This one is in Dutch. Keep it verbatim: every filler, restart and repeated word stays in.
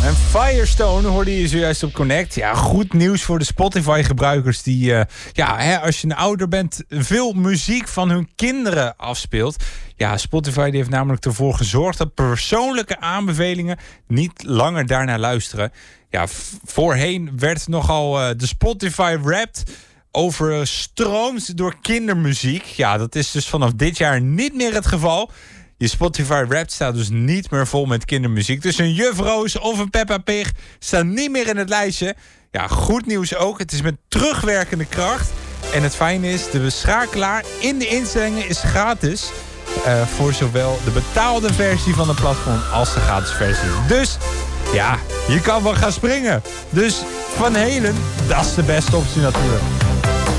En Firestone hoorde je zojuist op Connect. Ja, goed nieuws voor de Spotify-gebruikers die, uh, ja, hè, als je ouder bent, veel muziek van hun kinderen afspeelt. Ja, Spotify die heeft namelijk ervoor gezorgd dat persoonlijke aanbevelingen niet langer daarnaar luisteren. Ja, v- voorheen werd nogal uh, de Spotify Wrapped overstroomd door kindermuziek. Ja, dat is dus vanaf dit jaar niet meer het geval. Je Spotify Wrapped staat dus niet meer vol met kindermuziek. Dus een Juf Roos of een Peppa Pig staan niet meer in het lijstje. Ja, goed nieuws ook. Het is met terugwerkende kracht. En het fijne is, de beschakelaar in de instellingen is gratis. Uh, voor zowel de betaalde versie van het platform als de gratis versie. Dus ja, je kan wel gaan springen. Dus Van Halen, dat is de beste optie natuurlijk.